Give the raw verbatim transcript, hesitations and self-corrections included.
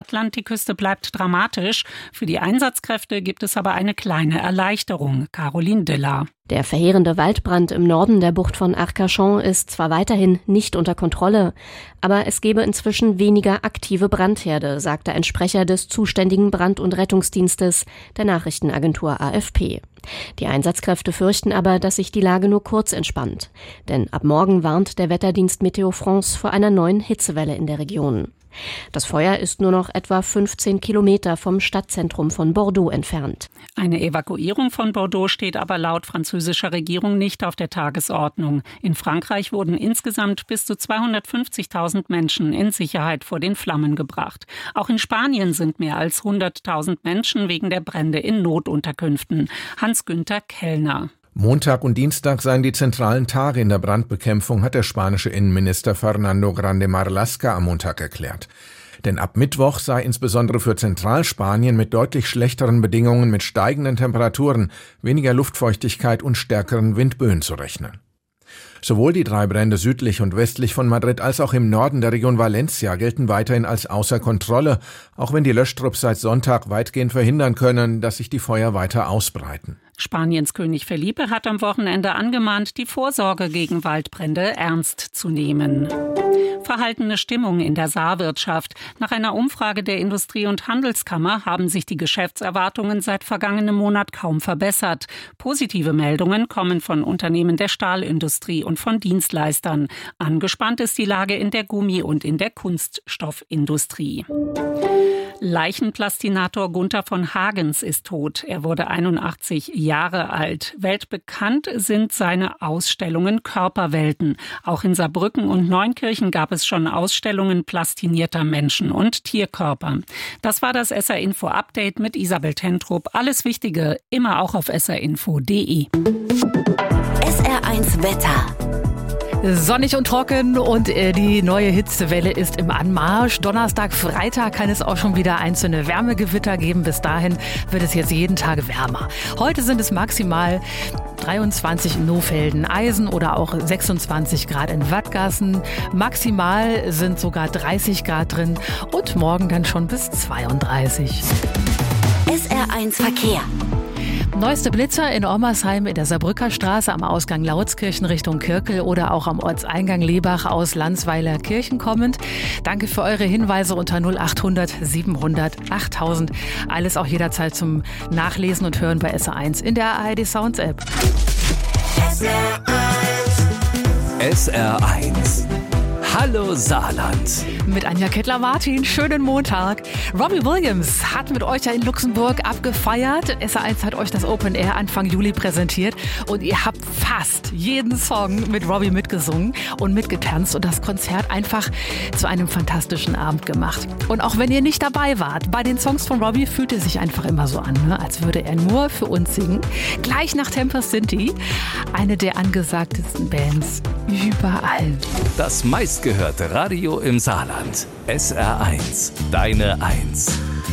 Atlantikküste bleibt dramatisch. Für die Einsatzkräfte gibt es aber eine kleine Erleichterung. Caroline Diller. Der verheerende Waldbrand im Norden der Bucht von Arcachon ist zwar weiterhin nicht unter Kontrolle, aber es gebe inzwischen weniger aktive Brandherde, sagte ein Sprecher des zuständigen Brand- und Rettungsdienstes der Nachrichtenagentur A F P. Die Einsatzkräfte fürchten aber, dass sich die Lage nur kurz entspannt. Denn ab morgen warnt der Wetterdienst Météo France vor einer neuen Hitzewelle in der Region. Das Feuer ist nur noch etwa fünfzehn Kilometer vom Stadtzentrum von Bordeaux entfernt. Eine Evakuierung von Bordeaux steht aber laut französischer Regierung nicht auf der Tagesordnung. In Frankreich wurden insgesamt bis zu zweihundertfünfzigtausend Menschen in Sicherheit vor den Flammen gebracht. Auch in Spanien sind mehr als hunderttausend Menschen wegen der Brände in Notunterkünften. Hans-Günther Kellner. Montag und Dienstag seien die zentralen Tage in der Brandbekämpfung, hat der spanische Innenminister Fernando Grande Marlaska am Montag erklärt. Denn ab Mittwoch sei insbesondere für Zentralspanien mit deutlich schlechteren Bedingungen mit steigenden Temperaturen, weniger Luftfeuchtigkeit und stärkeren Windböen zu rechnen. Sowohl die drei Brände südlich und westlich von Madrid als auch im Norden der Region Valencia gelten weiterhin als außer Kontrolle, auch wenn die Löschtrupps seit Sonntag weitgehend verhindern können, dass sich die Feuer weiter ausbreiten. Spaniens König Felipe hat am Wochenende angemahnt, die Vorsorge gegen Waldbrände ernst zu nehmen. Verhaltene Stimmung in der Saarwirtschaft. Nach einer Umfrage der Industrie- und Handelskammer haben sich die Geschäftserwartungen seit vergangenem Monat kaum verbessert. Positive Meldungen kommen von Unternehmen der Stahlindustrie und von Dienstleistern. Angespannt ist die Lage in der Gummi- und in der Kunststoffindustrie. Leichenplastinator Gunther von Hagens ist tot. Er wurde einundachtzig Jahre alt. Weltbekannt sind seine Ausstellungen Körperwelten. Auch in Saarbrücken und Neunkirchen gab es schon Ausstellungen plastinierter Menschen und Tierkörper. Das war das S R Info Update mit Isabel Tentrup. Alles Wichtige immer auch auf s r info punkt d e. S R eins Wetter. Sonnig und trocken und äh, die neue Hitzewelle ist im Anmarsch. Donnerstag, Freitag kann es auch schon wieder einzelne Wärmegewitter geben. Bis dahin wird es jetzt jeden Tag wärmer. Heute sind es maximal dreiundzwanzig in Nohfelden, Eisen oder auch sechsundzwanzig Grad in Wattgassen. Maximal sind sogar dreißig Grad drin und morgen dann schon bis zweiunddreißig. S R eins Verkehr. Neueste Blitzer in Ommersheim in der Saarbrücker Straße am Ausgang Lautskirchen Richtung Kirkel oder auch am Ortseingang Lebach aus Landsweiler Kirchen kommend. Danke für eure Hinweise unter null achthundert siebenhundert achttausend. Alles auch jederzeit zum Nachlesen und Hören bei S R eins in der A R D Sounds App. S R eins. S R eins. Hallo Saarland. Mit Anja Kettler-Martin, schönen Montag. Robbie Williams hat mit euch ja in Luxemburg abgefeiert. S R eins hat euch das Open Air Anfang Juli präsentiert und ihr habt fast jeden Song mit Robbie mitgesungen und mitgetanzt und das Konzert einfach zu einem fantastischen Abend gemacht. Und auch wenn ihr nicht dabei wart, bei den Songs von Robbie fühlt es sich einfach immer so an, ne? Als würde er nur für uns singen. Gleich nach Tempest Sinti, eine der angesagtesten Bands überall. Das meistgehörte Radio im Saarland. S R eins. Deine Eins.